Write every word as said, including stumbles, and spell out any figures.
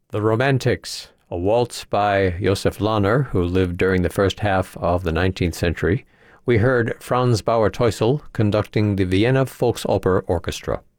The Romantics, a waltz by Josef Lahner, who lived during the first half of the nineteenth century. We heard Franz Bauer-Teusel conducting the Vienna Volksoper Orchestra.